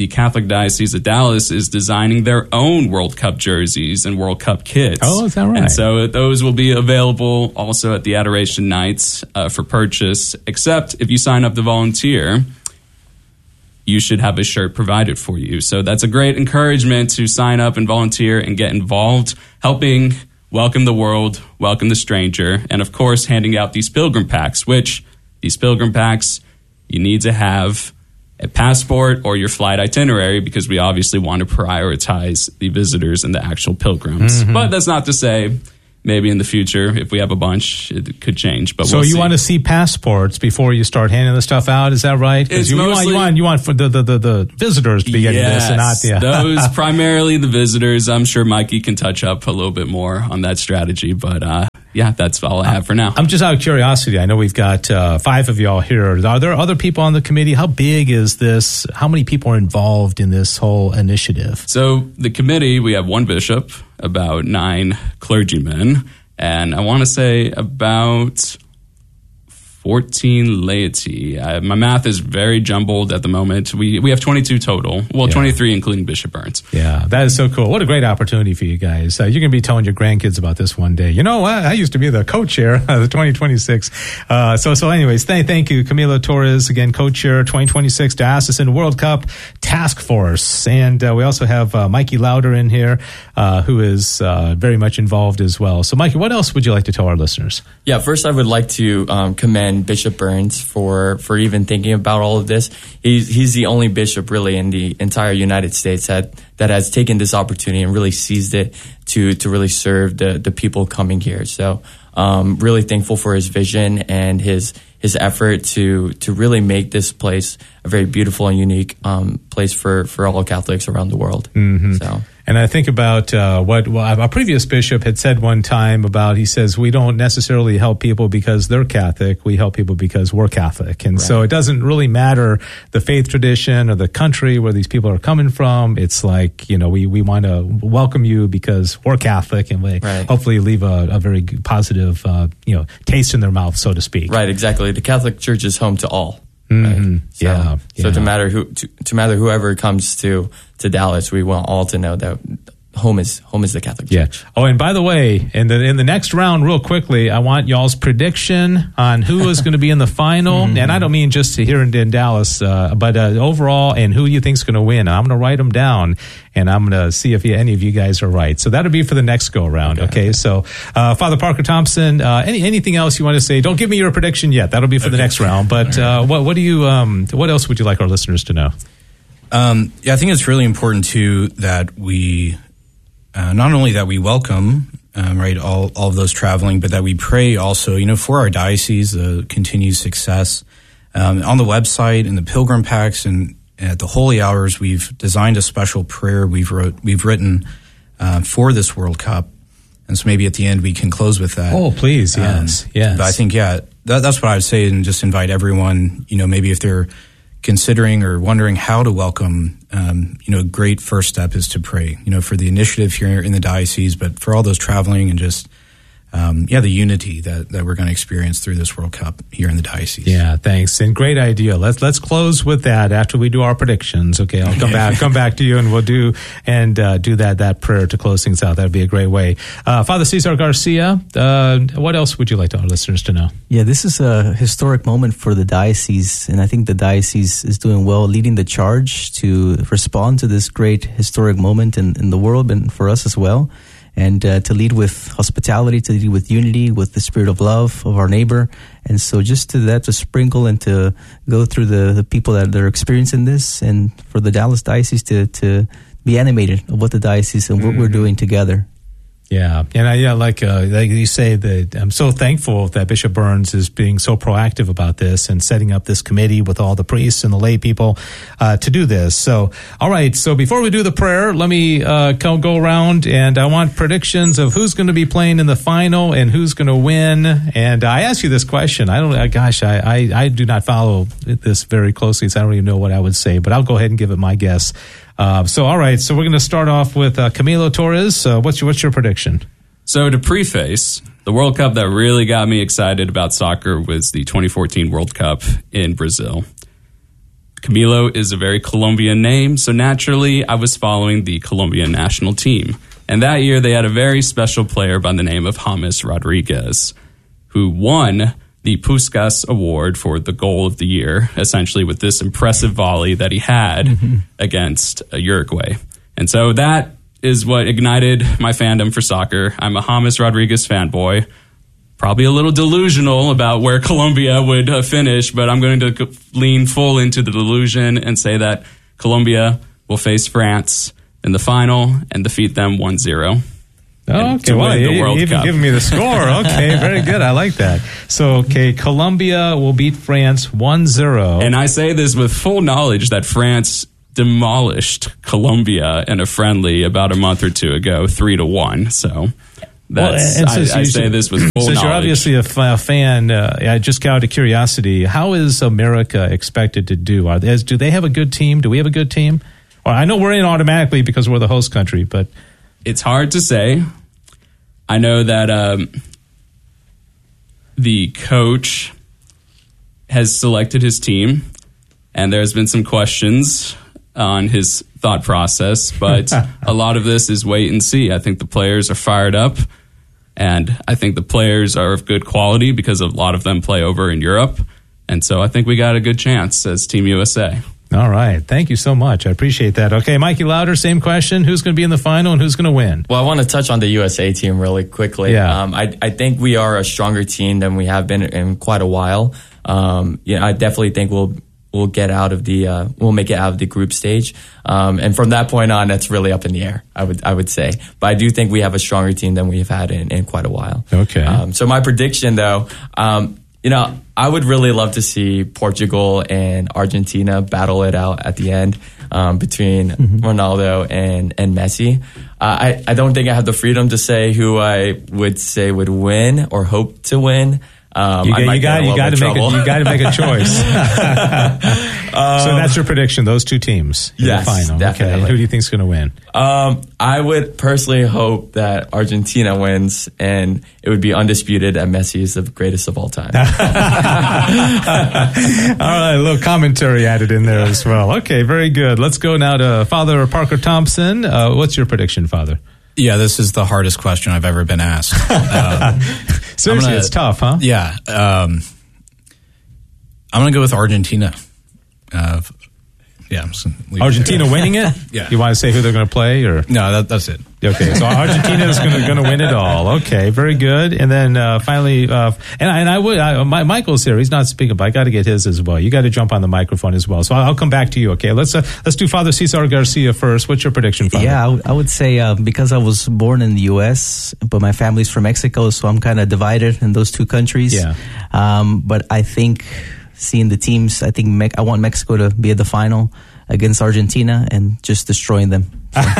Speaker 7: the Catholic Diocese of Dallas is designing their own World Cup jerseys and World Cup kits.
Speaker 5: Oh, is that right?
Speaker 7: And so those will be available also at the Adoration Nights uh, for purchase, except if you sign up to volunteer, you should have a shirt provided for you. So that's a great encouragement to sign up and volunteer and get involved, helping welcome the world, welcome the stranger, and of course, handing out these pilgrim packs, which these pilgrim packs, you need to have a passport or your flight itinerary because we obviously want to prioritize the visitors and the actual pilgrims. Mm-hmm. But that's not to say maybe in the future, if we have a bunch, it could change. But
Speaker 5: so
Speaker 7: we'll
Speaker 5: you
Speaker 7: see.
Speaker 5: want to see passports before you start handing the stuff out? Is that right? Because you, you want you want you want for the, the, the, the visitors to be getting
Speaker 7: yes,
Speaker 5: this, and not the
Speaker 7: those primarily the visitors. I'm sure Mikey can touch up a little bit more on that strategy, but uh, yeah, that's all I have for now.
Speaker 5: I'm just out of curiosity. I know we've got uh, five of y'all here. Are there other people on the committee? How big is this? How many people are involved in this whole initiative?
Speaker 7: So the committee, we have one bishop, about nine clergymen, and I want to say about fourteen laity. Uh, my math is very jumbled at the moment. We we have twenty-two total. Well,
Speaker 5: Yeah.
Speaker 7: twenty-three including Bishop Burns.
Speaker 5: Yeah, that is so cool. What a great opportunity for you guys. Uh, you're going to be telling your grandkids about this one day. You know what? I used to be the co-chair of the twenty twenty-six. Uh, so, so anyways, thank, thank you, Camilo Torres, again, co-chair twenty twenty-six Diocesan World Cup Task Force. And uh, we also have uh, Mikey Lauder in here, uh, who is uh, very much involved as well. So, Mikey, what else would you like to tell our listeners?
Speaker 8: Yeah, first I would like to um, commend Bishop Burns for, for even thinking about all of this. He's, he's the only bishop really in the entire United States that, that has taken this opportunity and really seized it to, to really serve the, the people coming here. So um, really thankful for his vision and his his effort to to really make this place a very beautiful and unique um, place for, for all Catholics around the world.
Speaker 5: Mm-hmm.
Speaker 8: So.
Speaker 5: And I think about uh, what well, a previous bishop had said one time about, he says, we don't necessarily help people because they're Catholic. We help people because we're Catholic. And
Speaker 8: Right.
Speaker 5: so it doesn't really matter the faith tradition or the country where these people are coming from. It's like, you know, we, we want to welcome you because we're Catholic, and we
Speaker 8: Right.
Speaker 5: hopefully leave a, a very good, positive, uh, you know, taste in their mouth, so to speak.
Speaker 8: Right, exactly. The Catholic Church is home to all.
Speaker 5: Mhm.
Speaker 8: Right? So,
Speaker 5: Yeah,
Speaker 8: So
Speaker 5: yeah.
Speaker 8: to matter who, to, to matter whoever comes to, to Dallas, we want all to know that home is home is the Catholic
Speaker 5: Yeah.
Speaker 8: Church.
Speaker 5: Oh, and by the way, in the in the next round, real quickly, I want y'all's prediction on who is going to be in the final.
Speaker 8: Mm-hmm.
Speaker 5: And I don't mean just here in, in Dallas, uh, but uh, overall, and who you think's going to win. I'm going to write them down, and I'm going to see if you, any of you guys are right. So that'll be for the next go around. Okay. okay? So, uh, Father Parker Thompson, uh, any anything else you want to say? Don't give me your prediction yet. That'll be for the next round. But uh, what what do you um, what else would you like our listeners to know?
Speaker 9: Um, yeah, I think it's really important too that we uh, not only that we welcome um, right all all of those traveling, but that we pray also, you know, for our diocese, the continued success. Um, on the website and the pilgrim packs and at the holy hours, we've designed a special prayer we've wrote we've written uh, for this World Cup, and so maybe at the end we can close with that.
Speaker 5: Oh, please, yes,
Speaker 9: um,
Speaker 5: yes.
Speaker 9: But I think yeah, that, that's what I would say, and just invite everyone. You know, maybe if they're considering or wondering how to welcome, um, you know, a great first step is to pray, you know, for the initiative here in the diocese, but for all those traveling and just, um, yeah, the unity that, that we're going to experience through this World Cup here in the diocese.
Speaker 5: Yeah, thanks. And great idea. Let's let's close with that after we do our predictions. Okay, I'll come back come back to you, and we'll do and uh, do that that prayer to close things out. That'd be a great way. Uh, Father Cesar Garcia, uh, what else would you like to our listeners to know?
Speaker 6: Yeah, this is a historic moment for the diocese, and I think the diocese is doing well, leading the charge to respond to this great historic moment in, in the world and for us as well, and uh, to lead with hospitality, to lead with unity, with the spirit of love of our neighbor. And so just to that, to sprinkle and to go through the, the people that are experiencing this, and for the Dallas Diocese to, to be animated of what the diocese and what mm-hmm. we're doing together.
Speaker 5: Yeah, and I, yeah, like uh, like you say, that I'm so thankful that Bishop Burns is being so proactive about this and setting up this committee with all the priests and the lay people uh, to do this. So, all right. So before we do the prayer, let me uh, go around, and I want predictions of who's going to be playing in the final and who's going to win. And I ask you this question. I don't. Uh, gosh, I, I I do not follow this very closely, so I don't even know what I would say. But I'll go ahead and give it my guess. Uh, so, all right. So we're going to start off with uh, Camilo Torres. Uh, what's your what's your prediction?
Speaker 7: So to preface, the World Cup that really got me excited about soccer was the twenty fourteen World Cup in Brazil. Camilo is a very Colombian name, so naturally I was following the Colombian national team. And that year they had a very special player by the name of James Rodriguez, who won the Puskás Award for the goal of the year, essentially with this impressive volley that he had mm-hmm. against uh, Uruguay. And so that is what ignited my fandom for soccer. I'm a James Rodriguez fanboy. Probably a little delusional about where Colombia would uh, finish, but I'm going to lean full into the delusion and say that Colombia will face France in the final and defeat them one zero.
Speaker 5: Oh, okay, well, you, you even Cup. Giving me the score. Okay, very good. I like that. So, okay, Colombia will beat France one zero.
Speaker 7: And I say this with full knowledge that France demolished Colombia in a friendly about a month or two ago, three to one. So... That's, well, I, I say this with full
Speaker 5: since
Speaker 7: knowledge.
Speaker 5: You're obviously a, f- a fan, uh, I just out of curiosity, how is America expected to do? Are they, do they have a good team? Do we have a good team? Well, I know we're in automatically because we're the host country, but
Speaker 7: it's hard to say. I know that um, the coach has selected his team, and there's been some questions on his thought process, but a lot of this is wait and see. I think the players are fired up. And I think the players are of good quality because a lot of them play over in Europe. And so I think we got a good chance as Team U S A.
Speaker 5: All right. Thank you so much. I appreciate that. Okay, Mikey Louder, same question. Who's going to be in the final and who's going to win?
Speaker 8: Well, I want to touch on the U S A team really quickly.
Speaker 5: Yeah.
Speaker 8: Um, I, I think we are a stronger team than we have been in quite a while. Um, you know, I definitely think we'll we'll get out of the uh, we'll make it out of the group stage, um, and from that point on, that's really up in the air. I would I would say, but I do think we have a stronger team than we've had in, in quite a while.
Speaker 5: Okay.
Speaker 8: Um, so my prediction, though, um, you know, I would really love to see Portugal and Argentina battle it out at the end um, between mm-hmm. Ronaldo and and Messi. Uh, I I don't think I have the freedom to say who I would say would win or hope to win. Um,
Speaker 5: you, get, you got you got to make a, you got to make a choice. um, so that's your prediction. Those two teams in
Speaker 8: yes,
Speaker 5: the final.
Speaker 8: Definitely.
Speaker 5: Okay. And who do you think is going to win?
Speaker 8: Um, I would personally hope that Argentina wins, and it would be undisputed that Messi is the greatest of all time.
Speaker 5: All right, a little commentary added in there as well. Okay, very good. Let's go now to Father Parker Thompson. Uh, what's your prediction, Father?
Speaker 9: Yeah, this is the hardest question I've ever been asked. Uh,
Speaker 5: Seriously, gonna, it's tough, huh?
Speaker 9: Yeah. Um, I'm going to go with Argentina. Uh, yeah.
Speaker 5: Argentina winning it?
Speaker 9: Yeah.
Speaker 5: You want to say who they're going to play? Or
Speaker 9: No, that, that's it.
Speaker 5: Okay, so Argentina is going to going to win it all. Okay, very good. And then uh, finally, uh, and, I, and I would, I, my, Michael's here. He's not speaking, but I got to get his as well. You got to jump on the microphone as well. So I'll, I'll come back to you. Okay, let's uh, let's do Father Cesar Garcia first. What's your prediction, Father?
Speaker 6: Yeah, I, w- I would say uh, because I was born in the U S, but my family's from Mexico, so I'm kind of divided in those two countries.
Speaker 5: Yeah.
Speaker 6: Um, but I think seeing the teams, I think Me- I want Mexico to be at the final against Argentina and just destroying them. So.
Speaker 5: Okay,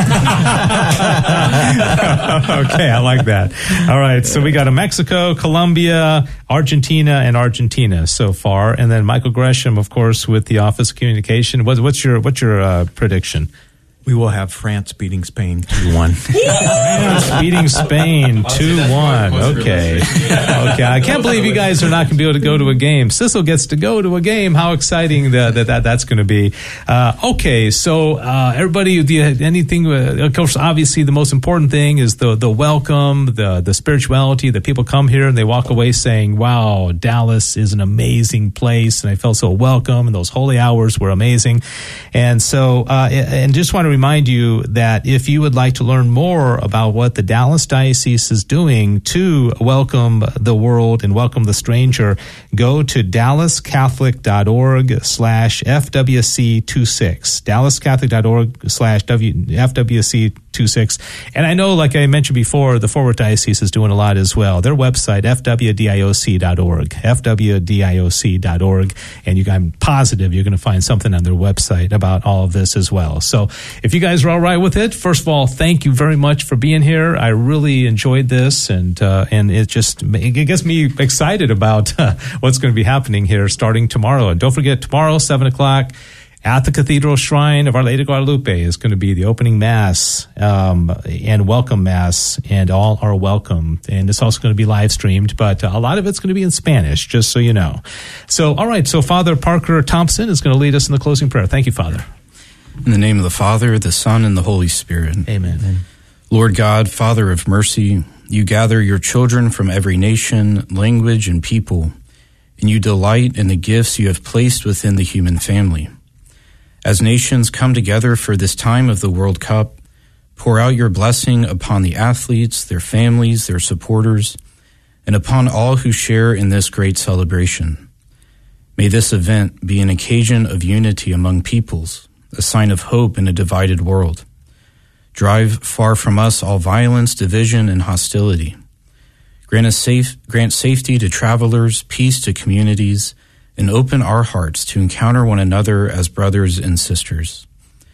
Speaker 5: I like that. All right, so we got a Mexico, Colombia, Argentina, and Argentina so far, and then Michael Gresham, of course, with the Office of Communication. What, what's your what's your uh, prediction?
Speaker 10: We will have France beating Spain two one.
Speaker 5: France beating Spain two one. Okay. Okay. I can't believe you guys are not going to be able to go to a game. Sissel gets to go to a game. How exciting that that, that that's going to be. Uh, okay. So, uh, everybody, do you have anything? Uh, of course, obviously, the most important thing is the, the welcome, the, the spirituality that people come here and they walk away saying, wow, Dallas is an amazing place. And I felt so welcome. And those holy hours were amazing. And so, uh, and just want to remind you that if you would like to learn more about what the Dallas Diocese is doing to welcome the world and welcome the stranger, go to dallascatholic.org slash FWC26. dallascatholic.org slash FWC26. And I know, like I mentioned before, the Forward Diocese is doing a lot as well. Their website, F W D I O C dot org, F W D I O C dot org. And you, I'm positive you're going to find something on their website about all of this as well. So if you guys are all right with it, first of all, thank you very much for being here. I really enjoyed this, and uh, and it just it gets me excited about uh, what's going to be happening here starting tomorrow. And don't forget, tomorrow, seven o'clock, at the Cathedral Shrine of Our Lady of Guadalupe is going to be the opening Mass um, and welcome Mass, and all are welcome. And it's also going to be live streamed, but a lot of it's going to be in Spanish, just so you know. So, all right, so Father Parker Thompson is going to lead us in the closing prayer. Thank you, Father.
Speaker 9: In the name of the Father, the Son, and the Holy Spirit.
Speaker 5: Amen. Amen.
Speaker 9: Lord God, Father of mercy, you gather your children from every nation, language, and people, and you delight in the gifts you have placed within the human family. As nations come together for this time of the World Cup, pour out your blessing upon the athletes, their families, their supporters, and upon all who share in this great celebration. May this event be an occasion of unity among peoples, a sign of hope in a divided world. Drive far from us all violence, division, and hostility. Grant us safe, grant safety to travelers, peace to communities, and open our hearts to encounter one another as brothers and sisters.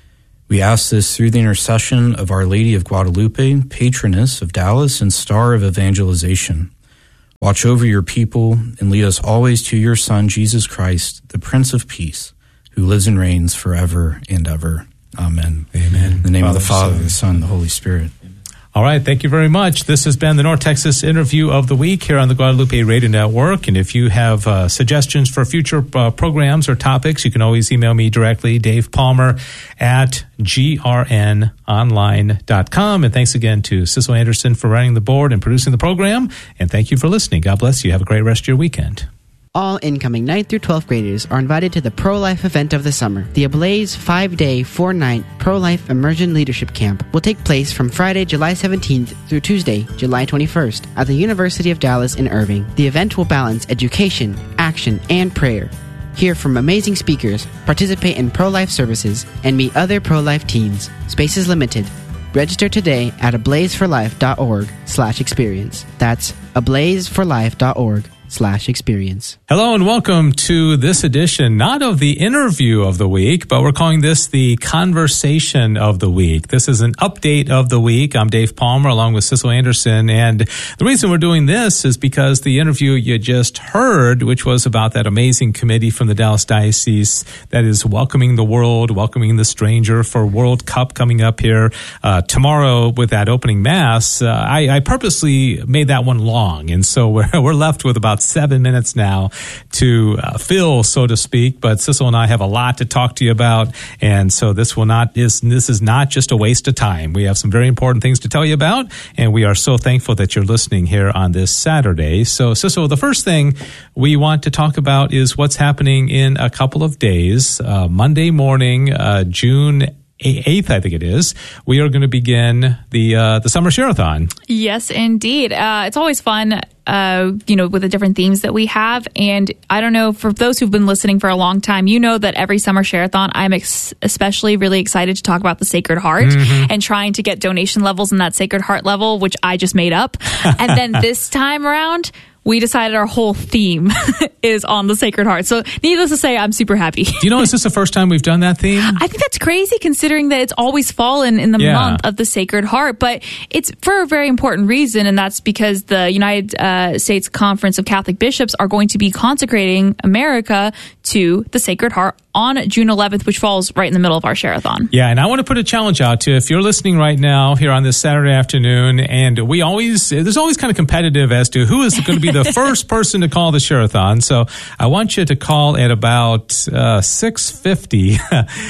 Speaker 9: We ask this through the intercession of Our Lady of Guadalupe, patroness of Dallas and star of evangelization. Watch over your people and lead us always to your Son, Jesus Christ, the Prince of Peace, who lives and reigns forever and ever. Amen.
Speaker 5: Amen.
Speaker 9: In the name
Speaker 5: Father,
Speaker 9: of the Father,
Speaker 5: Son,
Speaker 9: the Son, and the Holy Spirit.
Speaker 5: All right, thank you very much. This has been the North Texas Interview of the Week here on the Guadalupe Radio Network. And if you have uh, suggestions for future uh, programs or topics, you can always email me directly, Dave Palmer at G R N online dot com. And thanks again to Cecil Anderson for running the board and producing the program. And thank you for listening. God bless you. Have a great rest of your weekend.
Speaker 11: All incoming ninth through twelfth graders are invited to the Pro-Life event of the summer. The Ablaze five-day, four-night Pro-Life Immersion Leadership Camp will take place from Friday, July seventeenth through Tuesday, July twenty-first at the University of Dallas in Irving. The event will balance education, action, and prayer. Hear from amazing speakers, participate in pro-life services, and meet other pro-life teens. Space is limited. Register today at ablazeforlife.org slash experience. That's ablazeforlife.org slash experience.
Speaker 5: Hello and welcome to this edition, not of the interview of the week, but we're calling this the conversation of the week. This is an update of the week. I'm Dave Palmer along with Cecil Anderson. And the reason we're doing this is because the interview you just heard, which was about that amazing committee from the Dallas Diocese that is welcoming the world, welcoming the stranger for World Cup coming up here uh, tomorrow with that opening Mass. Uh, I, I purposely made that one long. And so we're, we're left with about seven minutes now to uh, fill, so to speak. But Cecil and I have a lot to talk to you about, and so this will not is this is not just a waste of time. We have some very important things to tell you about, and we are so thankful that you're listening here on this Saturday. So, Cecil, the first thing we want to talk about is what's happening in a couple of days. Uh, Monday morning, uh, June eighth, I think it is, we are going to begin the uh, the summer share-a-thon.
Speaker 1: Yes, indeed. Uh, it's always fun, uh, you know, with the different themes that we have. And I don't know, for those who've been listening for a long time, you know that every summer share-a-thon, I'm ex- especially really excited to talk about the Sacred Heart mm-hmm. and trying to get donation levels in that Sacred Heart level, which I just made up. And then this time around, we decided our whole theme is on the Sacred Heart. So needless to say, I'm super happy.
Speaker 5: Do you know, is this the first time we've done that theme?
Speaker 1: I think that's crazy considering that it's always fallen in the yeah. month of the Sacred Heart. But it's for a very important reason, and that's because the United uh, States Conference of Catholic Bishops are going to be consecrating America to the Sacred Heart on June eleventh, which falls right in the middle of our share-a-thon.
Speaker 5: Yeah, and I want to put a challenge out to if you're listening right now here on this Saturday afternoon, and we always, there's always kind of competitive as to who is going to be the first person to call the share-a-thon. So I want you to call at about uh, six fifty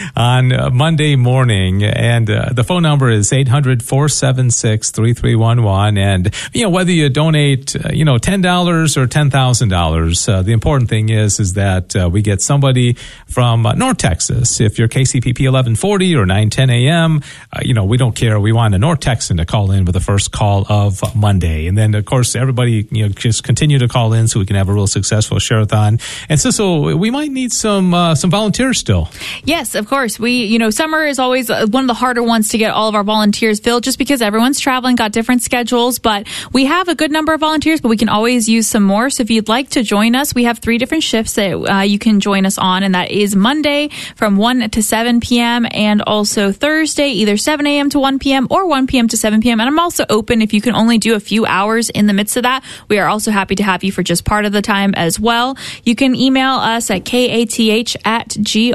Speaker 5: on Monday morning, and uh, the phone number is eight hundred, four seven six, three three one one. And, you know, whether you donate, uh, you know, ten dollars or ten thousand dollars, uh, the important thing is, is that uh, we get somebody from uh, North Texas. If you're K C P P eleven forty or nine ten a.m., uh, you know, we don't care. We want a North Texan to call in with the first call of Monday. And then, of course, everybody, you know, just continue to call in so we can have a real successful share-a-thon. And Cecil, we might need some uh, some volunteers still.
Speaker 1: Yes, of course. We, you know, summer is always one of the harder ones to get all of our volunteers filled just because everyone's traveling, got different schedules. But we have a good number of volunteers, but we can always use some more. So if you'd like to join us, we have three different shifts that uh, you can join us on, and that is Monday from one to seven p.m. and also Thursday, either seven a.m. to one p.m. or one p.m. to seven p.m. And I'm also open if you can only do a few hours in the midst of that. We are also happy to have you for just part of the time as well. You can email us at kath at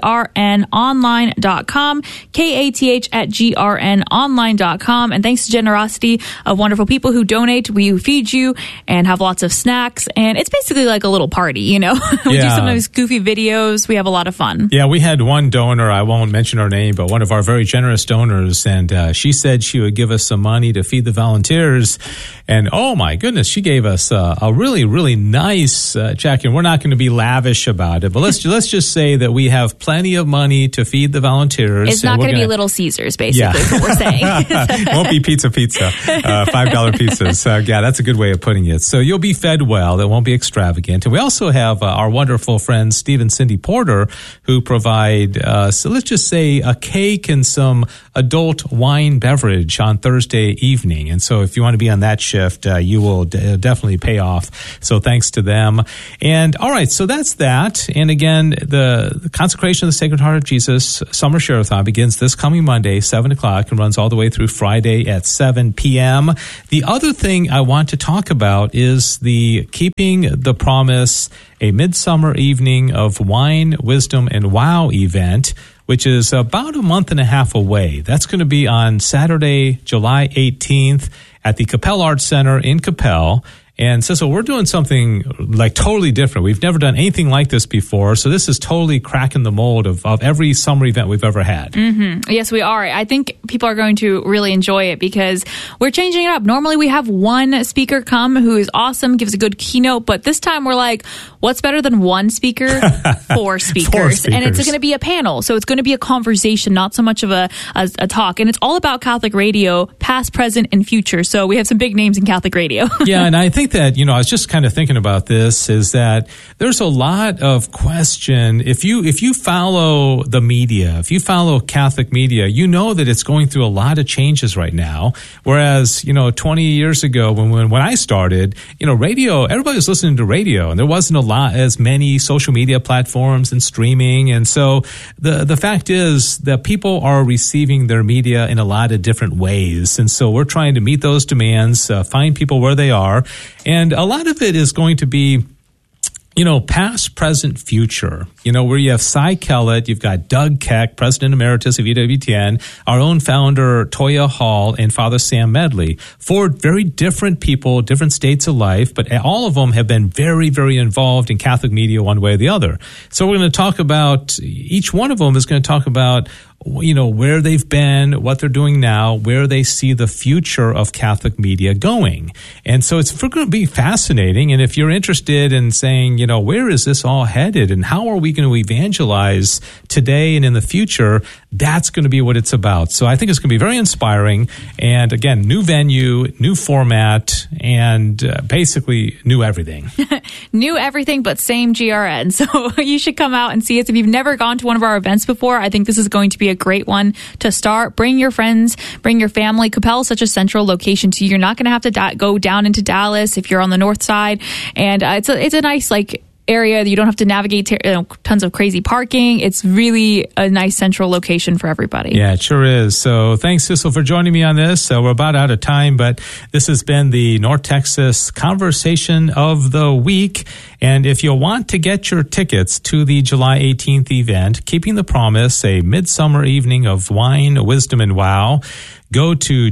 Speaker 1: grnonline dot com, kath at grnonline dot com. And thanks to generosity of wonderful people who donate, we feed you and have lots of snacks. And it's basically like a little party, you know? we
Speaker 5: Yeah.
Speaker 1: do sometimes goofy videos. We have a lot of fun.
Speaker 5: Yeah, we had one donor, I won't mention her name, but one of our very generous donors, and uh, she said she would give us some money to feed the volunteers. And oh my goodness, she gave us uh, a really, really nice uh, check. And we're not going to be lavish about it, but let's let's just say that we have plenty of money to feed the volunteers.
Speaker 1: It's not going to be Little Caesars, basically,
Speaker 5: Yeah.
Speaker 1: is what we're saying.
Speaker 5: Won't be pizza pizza, uh, five dollar pizzas. So yeah, that's a good way of putting it. So you'll be fed well. It won't be extravagant. And we also have uh, our wonderful friends, Steve and Cindy Porter, who provide, uh, so let's just say a cake and some adult wine beverage on Thursday evening. And so if you want to be on that shift, uh, you will d- definitely pay off. So thanks to them. And all right, so that's that. And again, the, the Consecration of the Sacred Heart of Jesus Summer Share-a-thon begins this coming Monday, seven o'clock, and runs all the way through Friday at seven p.m. The other thing I want to talk about is the Keeping the Promise, a midsummer evening of wine, wisdom, and wow event, which is about a month and a half away. That's going to be on Saturday, July eighteenth at the Capel Arts Center in Capel. And so, so we're doing something like totally different. We've never done anything like this before. So this is totally cracking the mold of, of every summer event we've ever had.
Speaker 1: Mm-hmm. Yes, we are. I think people are going to really enjoy it because we're changing it up. Normally we have one speaker come who is awesome, gives a good keynote, but this time we're like, what's better than one speaker? Four speakers.
Speaker 5: Four speakers.
Speaker 1: And it's going to be a panel. So it's going to be a conversation, not so much of a, a, a talk. And it's all about Catholic radio, past, present, and future. So we have some big names in Catholic radio.
Speaker 5: Yeah, and I think that, you know, I was just kind of thinking about this, is that there's a lot of question. If you if you follow the media, if you follow Catholic media, you know that it's going through a lot of changes right now. Whereas, you know, twenty years ago when when, when I started, you know, radio, everybody was listening to radio, and there wasn't a lot as many social media platforms and streaming. And so the the fact is that people are receiving their media in a lot of different ways. And so we're trying to meet those demands, uh, find people where they are. And a lot of it is going to be, you know, past, present, future, you know, where you have Cy Kellett, you've got Doug Keck, President Emeritus of E W T N, our own founder, Toya Hall, and Father Sam Medley. Four very different people, different states of life, but all of them have been very, very involved in Catholic media one way or the other. So we're going to talk about, each one of them is going to talk about, you know, where they've been, what they're doing now, where they see the future of Catholic media going. And so it's going to be fascinating. And if you're interested in saying, you know, where is this all headed and how are we going to evangelize today and in the future, that's going to be what it's about. So I think it's going to be very inspiring. And again, new venue, new format, and uh, basically new everything.
Speaker 1: New everything, but same G R N. So you should come out and see us. If you've never gone to one of our events before, I think this is going to be a great one to start. Bring your friends, bring your family. Capel is such a central location to you. You're not going to have to da- go down into Dallas if you're on the north side. And uh, it's a, it's a nice, like, area that you don't have to navigate ter- you know, tons of crazy parking. It's really a nice central location for everybody.
Speaker 5: Yeah, it sure is. So thanks, Sissel, for joining me on this. Uh, we're about out of time, but this has been the North Texas Conversation of the Week. And if you want to get your tickets to the July eighteenth event, Keeping the Promise, a midsummer evening of wine, wisdom, and wow, go to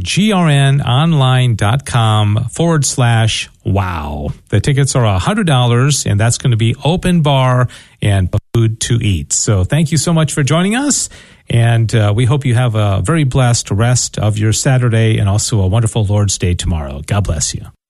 Speaker 5: grnonline.com forward slash wow. The tickets are one hundred dollars, and that's going to be open bar and food to eat. So thank you so much for joining us, and uh, we hope you have a very blessed rest of your Saturday and also a wonderful Lord's Day tomorrow. God bless you.